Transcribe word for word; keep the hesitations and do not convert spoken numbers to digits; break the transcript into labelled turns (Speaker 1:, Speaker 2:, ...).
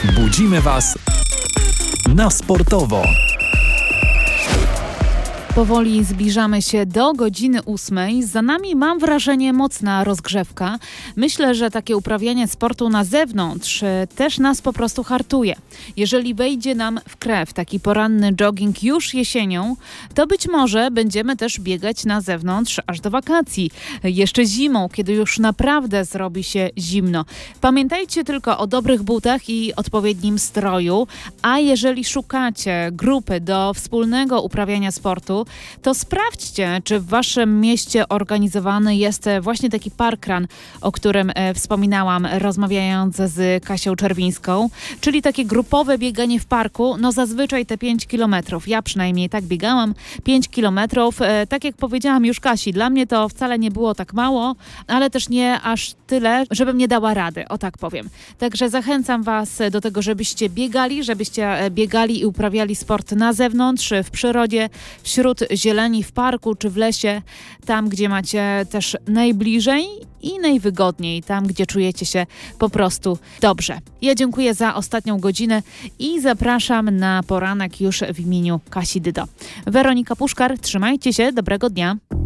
Speaker 1: Budzimy Was na sportowo.
Speaker 2: Powoli zbliżamy się do godziny ósmej. Za nami, mam wrażenie, mocna rozgrzewka. Myślę, że takie uprawianie sportu na zewnątrz też nas po prostu hartuje. Jeżeli wejdzie nam w krew taki poranny jogging już jesienią, to być może będziemy też biegać na zewnątrz aż do wakacji. Jeszcze zimą, kiedy już naprawdę zrobi się zimno. Pamiętajcie tylko o dobrych butach i odpowiednim stroju, a jeżeli szukacie grupy do wspólnego uprawiania sportu, to sprawdźcie, czy w waszym mieście organizowany jest właśnie taki parkrun, o którym e, wspominałam, rozmawiając z Kasią Czerwińską, czyli takie grupowe bieganie w parku, no zazwyczaj te pięć kilometrów. Ja przynajmniej tak biegałam, pięć kilometrów. E, tak jak powiedziałam już Kasi, dla mnie to wcale nie było tak mało, ale też nie aż tyle, żebym nie dała rady, o tak powiem. Także zachęcam was do tego, żebyście biegali, żebyście biegali i uprawiali sport na zewnątrz, w przyrodzie, wśród zieleni, w parku czy w lesie, tam gdzie macie też najbliżej i najwygodniej, tam gdzie czujecie się po prostu dobrze. Ja dziękuję za ostatnią godzinę i zapraszam na poranek już w imieniu Kasi Dydo. Weronika Puszkar, trzymajcie się, dobrego dnia.